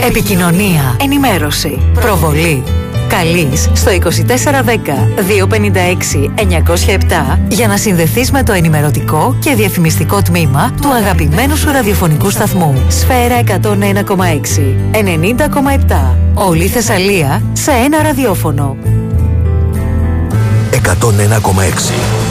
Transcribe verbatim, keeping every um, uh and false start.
Επικοινωνία, ενημέρωση, προβολή. Καλείς στο είκοσι τέσσερα δέκα διακόσια πενήντα έξι εννιακόσια επτά για να συνδεθείς με το ενημερωτικό και διαφημιστικό τμήμα του αγαπημένου σου ραδιοφωνικού σταθμού. Σφαίρα εκατόν ένα κόμμα έξι, ενενήντα κόμμα επτά. Όλη η Θεσσαλία σε ένα ραδιόφωνο. εκατόν ένα κόμμα έξι.